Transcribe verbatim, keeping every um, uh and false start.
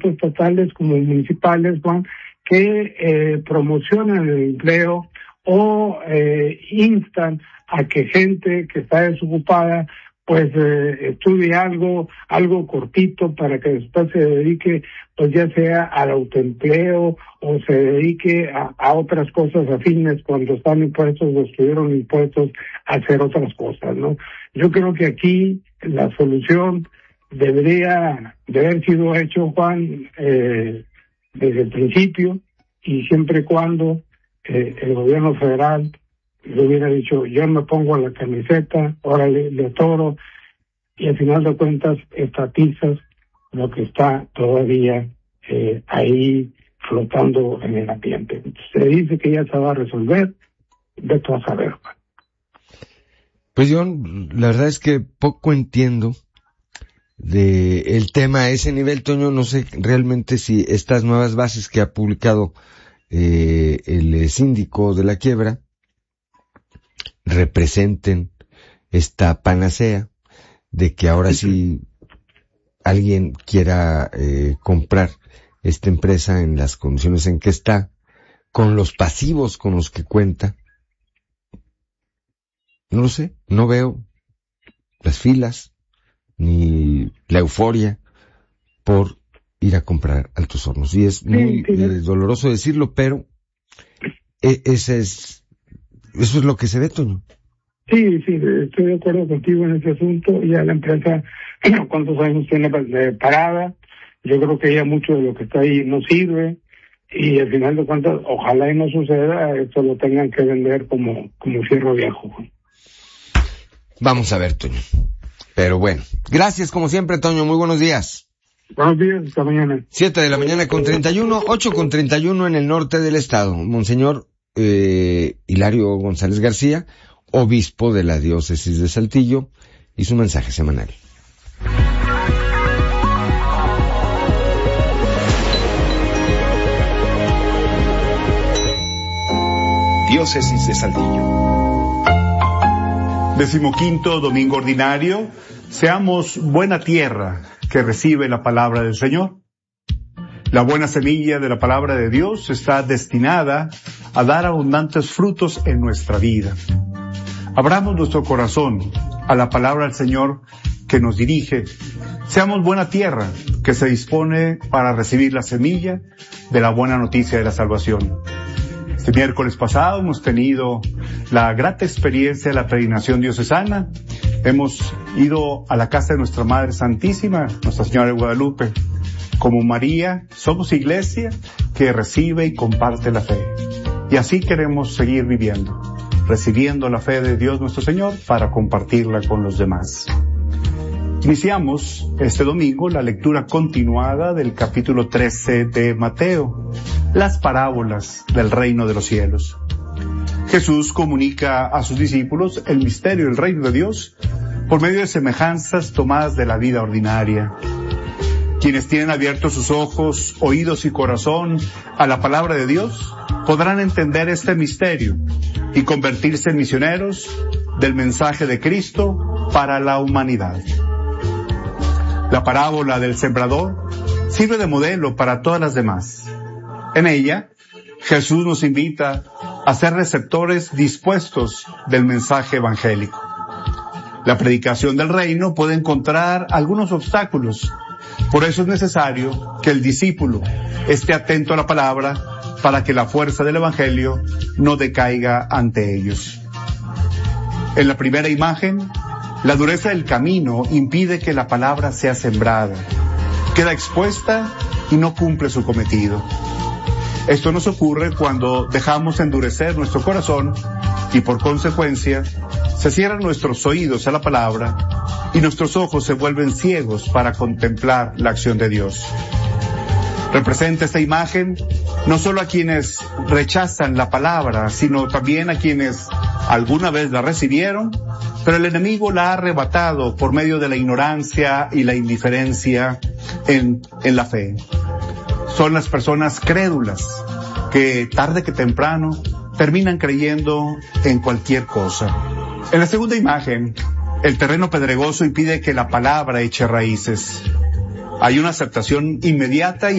tanto estatales como municipales, Juan, que eh, promocionan el empleo o eh, instan a que gente que está desocupada pues eh, estudie algo, algo cortito para que después se dedique, pues ya sea al autoempleo o se dedique a, a otras cosas afines cuando están impuestos o estuvieron impuestos a hacer otras cosas, ¿no? Yo creo que aquí la solución debería de haber sido hecho, Juan, eh, desde el principio, y siempre y cuando eh, el gobierno federal le hubiera dicho, yo me pongo la camiseta, órale, le toro, y al final de cuentas estatizas lo que está todavía eh, ahí flotando en el ambiente. Se dice que ya se va a resolver, de todo a saber. Pues yo, la verdad es que poco entiendo de el tema a ese nivel, Toño. No sé realmente si estas nuevas bases que ha publicado eh, el síndico de la quiebra representen esta panacea de que ahora sí alguien quiera eh, comprar esta empresa en las condiciones en que está, con los pasivos con los que cuenta. No lo sé, no veo las filas ni la euforia por ir a comprar Altos Hornos. Y es muy sí, sí, eh, doloroso decirlo, pero eh, ese es, eso es lo que se ve, Toño. Sí, sí, estoy de acuerdo contigo en ese asunto. Ya la empresa, ¿cuántos años tiene parada? Yo creo que ya mucho de lo que está ahí no sirve. Y al final de cuentas, ojalá y no suceda, esto lo tengan que vender como, como fierro viejo. Vamos a ver, Toño. Pero bueno, gracias como siempre, Toño. Muy buenos días. Buenos días, hasta mañana. Siete de la mañana con treinta y uno, ocho con treinta y uno en el norte del estado. Monseñor eh, Hilario González García, obispo de la diócesis de Saltillo, y su mensaje semanal. Diócesis de Saltillo. Decimoquinto domingo ordinario. Seamos buena tierra que recibe la palabra del Señor. La buena semilla de la palabra de Dios está destinada a dar abundantes frutos en nuestra vida. Abramos nuestro corazón a la palabra del Señor que nos dirige. Seamos buena tierra que se dispone para recibir la semilla de la buena noticia de la salvación. Este miércoles pasado hemos tenido la grata experiencia de la peregrinación diocesana. Hemos ido a la casa de nuestra Madre Santísima, Nuestra Señora de Guadalupe. Como María, somos iglesia que recibe y comparte la fe. Y así queremos seguir viviendo, recibiendo la fe de Dios nuestro Señor para compartirla con los demás. Iniciamos este domingo la lectura continuada del capítulo trece de Mateo, las parábolas del reino de los cielos. Jesús comunica a sus discípulos el misterio del reino de Dios por medio de semejanzas tomadas de la vida ordinaria. Quienes tienen abiertos sus ojos, oídos y corazón a la palabra de Dios podrán entender este misterio y convertirse en misioneros del mensaje de Cristo para la humanidad. La parábola del sembrador sirve de modelo para todas las demás. En ella, Jesús nos invita a ser receptores dispuestos del mensaje evangélico. La predicación del reino puede encontrar algunos obstáculos. Por eso es necesario que el discípulo esté atento a la palabra para que la fuerza del evangelio no decaiga ante ellos. En la primera imagen, la dureza del camino impide que la palabra sea sembrada. Queda expuesta y no cumple su cometido. Esto nos ocurre cuando dejamos endurecer nuestro corazón y por consecuencia se cierran nuestros oídos a la palabra y nuestros ojos se vuelven ciegos para contemplar la acción de Dios. Representa esta imagen no solo a quienes rechazan la palabra, sino también a quienes alguna vez la recibieron, pero el enemigo la ha arrebatado por medio de la ignorancia y la indiferencia en, en la fe. Son las personas crédulas que tarde que temprano terminan creyendo en cualquier cosa. En la segunda imagen, el terreno pedregoso impide que la palabra eche raíces. Hay una aceptación inmediata y